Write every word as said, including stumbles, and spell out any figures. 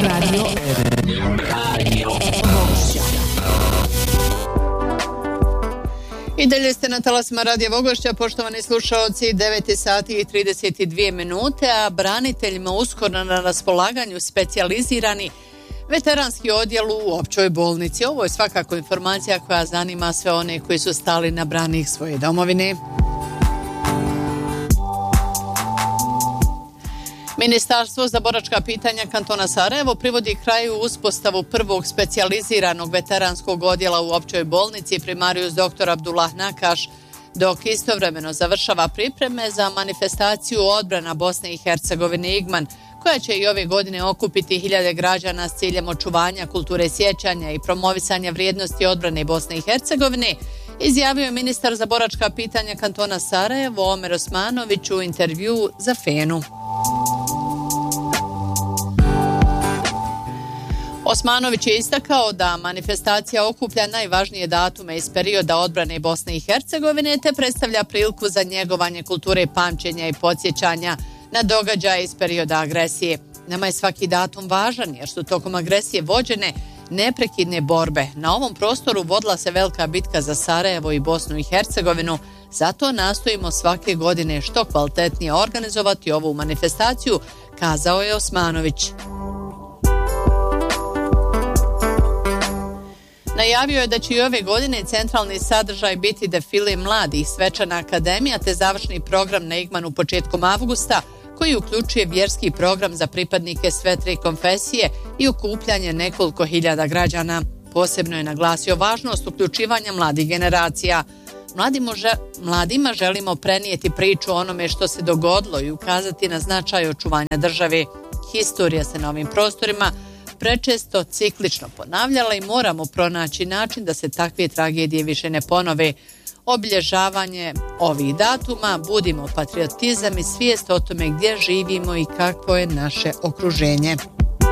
Radio Vogošća. I dalje ste na talasima Radija Vogošća, poštovani slušaoci, devet sati i trideset dvije minute, a braniteljima uskoro na raspolaganju specijalizirani veteranski odjel u općoj bolnici. Ovo je svakako informacija koja zanima sve one koji su stali na branik svoje domovine. Ministarstvo za boračka pitanja kantona Sarajevo privodi kraju uspostavu prvog specijaliziranog veteranskog odjela u općoj bolnici primarijus doktor Abdullah Nakaš, dok istovremeno završava pripreme za manifestaciju odbrana Bosne i Hercegovine Igman, koja će i ove godine okupiti hiljade građana s ciljem očuvanja kulture sjećanja i promovisanja vrijednosti odbrane Bosne i Hercegovine, izjavio je ministar za boračka pitanja kantona Sarajevo Omer Osmanović u intervjuu za Fenu. Osmanović je istakao da manifestacija okuplja najvažnije datume iz perioda odbrane Bosne i Hercegovine te predstavlja priliku za njegovanje kulture pamćenja i podsjećanja na događaje iz perioda agresije. Nama je svaki datum važan jer su tokom agresije vođene neprekidne borbe. Na ovom prostoru vodila se velika bitka za Sarajevo i Bosnu i Hercegovinu, zato nastojimo svake godine što kvalitetnije organizovati ovu manifestaciju, kazao je Osmanović. Najavio je da će i ove godine centralni sadržaj biti defile mladih, svečana akademija te završni program na Igmanu početkom avgusta, koji uključuje vjerski program za pripadnike sve tri konfesije i okupljanje nekoliko hiljada građana. Posebno je naglasio važnost uključivanja mladih generacija. Mladima, žel, mladima želimo prenijeti priču o onome što se dogodilo i ukazati na značaj očuvanja države. Historija se na ovim prostorima prečesto ciklično ponavljala i moramo pronaći način da se takve tragedije više ne ponove. Obilježavanje ovih datuma budimo patriotizam i svijest o tome gdje živimo i kakvo je naše okruženje.